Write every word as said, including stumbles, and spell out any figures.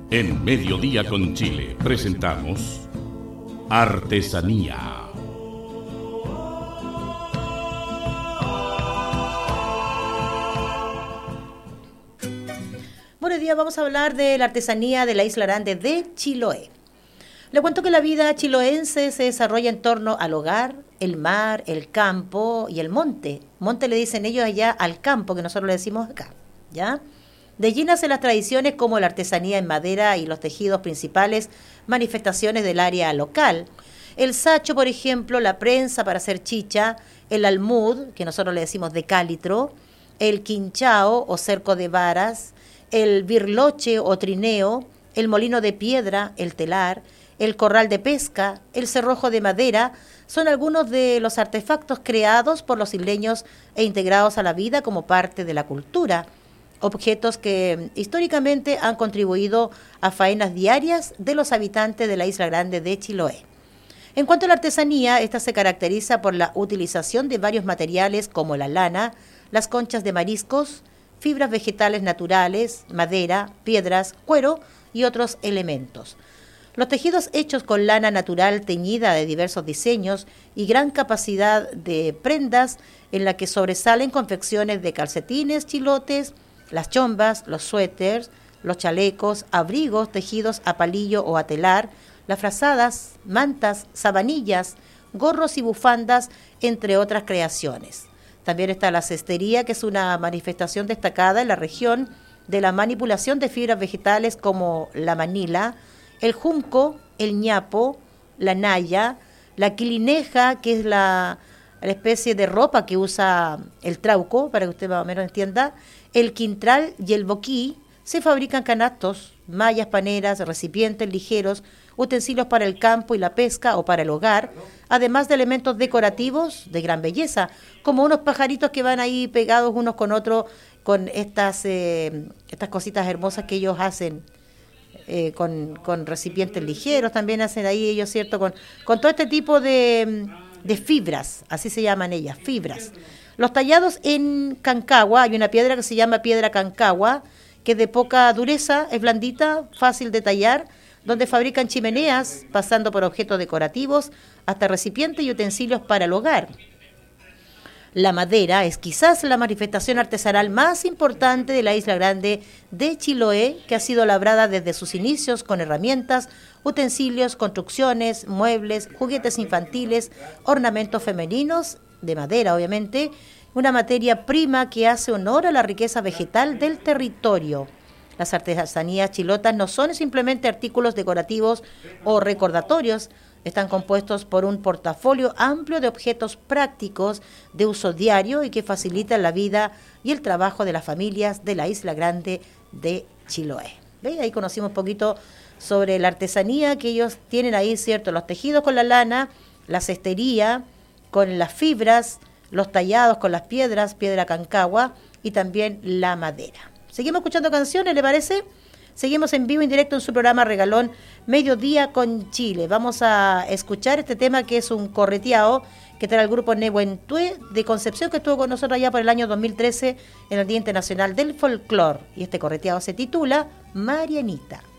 En Mediodía con Chile presentamos Artesanía. Buenos días, vamos a hablar de la artesanía de la Isla Grande de Chiloé. Le cuento que la vida chiloense se desarrolla en torno al hogar, el mar, el campo y el monte. Monte le dicen ellos allá al campo, que nosotros le decimos acá, ¿ya? De allí nacen las tradiciones como la artesanía en madera y los tejidos principales, manifestaciones del área local. El sacho, por ejemplo, la prensa para hacer chicha, el almud, que nosotros le decimos de calitro, el quinchao o cerco de varas, el birloche o trineo, el molino de piedra, el telar, el corral de pesca, el cerrojo de madera, son algunos de los artefactos creados por los isleños e integrados a la vida como parte de la cultura. Objetos que históricamente han contribuido a faenas diarias de los habitantes de la Isla Grande de Chiloé. En cuanto a la artesanía, esta se caracteriza por la utilización de varios materiales como la lana, las conchas de mariscos, fibras vegetales naturales, madera, piedras, cuero y otros elementos. Los tejidos hechos con lana natural teñida de diversos diseños y gran capacidad de prendas en la que sobresalen confecciones de calcetines, chilotes, las chombas, los suéteres, los chalecos, abrigos tejidos a palillo o a telar, las frazadas, mantas, sabanillas, gorros y bufandas, entre otras creaciones. También está la cestería, que es una manifestación destacada en la región de la manipulación de fibras vegetales como la manila, el junco, el ñapo, la naya, la quilineja, que es la, la especie de ropa que usa el trauco, para que usted más o menos entienda, el quintral y el boquí. Se fabrican canastos, mallas paneras, recipientes ligeros, utensilios para el campo y la pesca o para el hogar, además de elementos decorativos de gran belleza, como unos pajaritos que van ahí pegados unos con otros, con estas, eh, estas cositas hermosas que ellos hacen. Eh, con, con recipientes ligeros, también hacen ahí ellos, ¿cierto? Con, con todo este tipo de, de fibras, así se llaman ellas, fibras. Los tallados en cancagua, hay una piedra que se llama piedra cancagua, que es de poca dureza, es blandita, fácil de tallar, donde fabrican chimeneas, pasando por objetos decorativos, hasta recipientes y utensilios para el hogar. La madera es quizás la manifestación artesanal más importante de la Isla Grande de Chiloé, que ha sido labrada desde sus inicios con herramientas, utensilios, construcciones, muebles, juguetes infantiles, ornamentos femeninos, de madera obviamente, una materia prima que hace honor a la riqueza vegetal del territorio. Las artesanías chilotas no son simplemente artículos decorativos o recordatorios, están compuestos por un portafolio amplio de objetos prácticos de uso diario y que facilitan la vida y el trabajo de las familias de la Isla Grande de Chiloé. ¿Ve? Ahí conocimos un poquito sobre la artesanía que ellos tienen ahí, ¿cierto? Los tejidos con la lana, la cestería con las fibras, los tallados con las piedras, piedra cancagua y también la madera. Seguimos escuchando canciones, ¿le parece? Seguimos en vivo, en directo en su programa Regalón Mediodía con Chile. Vamos a escuchar este tema que es un correteado que trae el grupo Nehuentué de Concepción, que estuvo con nosotros allá por el año dos mil trece en el Día Internacional del Folclor. Y este correteado se titula Marianita.